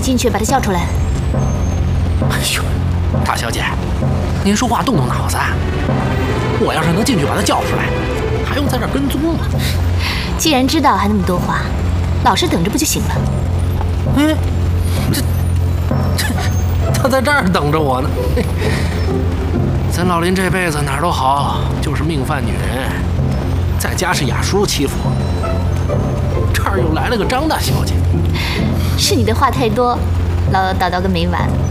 进去把他叫出来。 哎呦，大小姐，您说话动动脑子啊！我要是能进去把他叫出来，还用在这儿跟踪吗？ 既然知道还那么多话，老实等着不就行了？ 嗯，他在这儿等着我呢。咱老林这辈子哪儿都好，就是命犯女人，在家是雅叔欺负我，这儿又来了个张大小姐。 是你的话太多，唠唠叨叨个没完。